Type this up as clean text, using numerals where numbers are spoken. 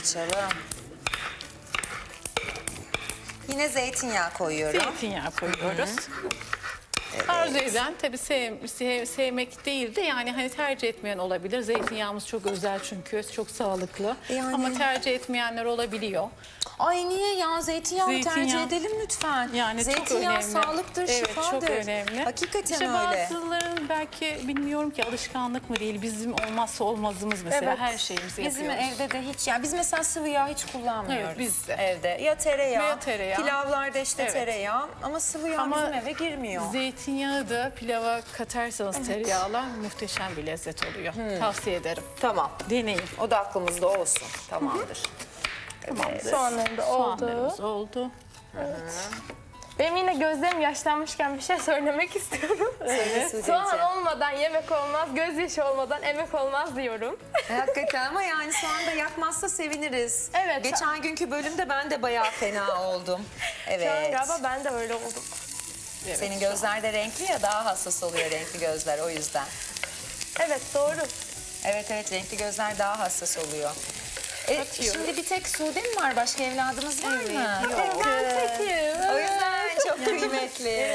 Açalım. Yine zeytinyağı koyuyorum. Zeytinyağı koyuyoruz. Evet. Arzu eden tabii sevmek değil de yani hani tercih etmeyen olabilir. Zeytinyağımız çok özel çünkü çok sağlıklı. Yani- Ama tercih etmeyenler olabiliyor. Ay niye ya? Zeytinyağı tercih edelim lütfen. Yani zeytinyağı çok önemli. sağlıktır, Evet, şifadır. çok önemli. Hakikaten İşte öyle. bazıların belki bilmiyorum ki alışkanlık mı değil. Bizim olmazsa olmazımız mesela her şeyimizi Bizim yapıyoruz. evde de hiç, yani biz mesela sıvı yağ hiç kullanmıyoruz. Evet, biz de. Evde ya tereyağı, Veya tereyağı. pilavlarda işte Evet. tereyağı ama sıvı yağ Ama bizim eve girmiyor. Zeytinyağı da pilava katarsanız tereyağla muhteşem bir lezzet oluyor. Tavsiye ederim. Tamam. Deneyin. O da aklımızda olsun. Tamamdır. Tamamdır. Soğanlarım da oldu. Soğanlarımız oldu. Benim yine gözlerim yaşlanmışken bir şey söylemek istiyorum. Soğan olmadan yemek olmaz, gözyaşı olmadan emek olmaz diyorum. Hakikaten ama yani soğan da yakmazsa seviniriz. Evet. Geçen günkü bölümde ben de bayağı fena oldum. Şu an Evet. galiba ben de öyle oldum. Evet, Senin gözler de renkli ya, daha hassas oluyor renkli gözler, o yüzden. Evet doğru. Evet renkli gözler daha hassas oluyor. Şimdi bir tek Sude mi var? Başka evladımız var mı? Ben tekim. O yüzden çok kıymetli.